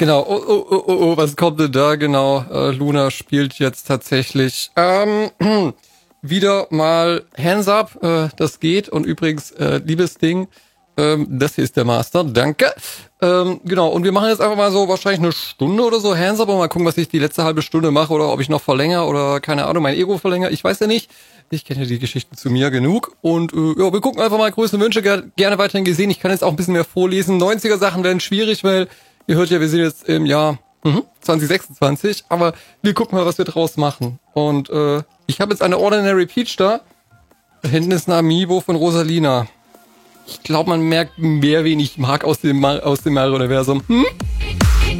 Genau, was kommt denn da? Genau, Luna spielt jetzt tatsächlich wieder mal Hands Up, das geht. Und übrigens, liebes Ding, das hier ist der Master, danke. Genau, und wir machen jetzt einfach mal so wahrscheinlich eine Stunde oder so Hands Up und mal gucken, was ich die letzte halbe Stunde mache oder ob ich noch verlängere oder keine Ahnung, mein Ego verlängere, ich weiß ja nicht. Ich kenne ja die Geschichten zu mir genug und ja, wir gucken einfach mal, Grüße und Wünsche gerne weiterhin gesehen. Ich kann jetzt auch ein bisschen mehr vorlesen. 90er Sachen werden schwierig, weil ihr hört ja, wir sind jetzt im Jahr 2026, aber wir gucken mal, was wir draus machen. Und ich habe jetzt eine Ordinary Peach da. Da hinten ist ein Amiibo von Rosalina. Ich glaube, man merkt mehr, wen ich mag aus dem Mario-Universum.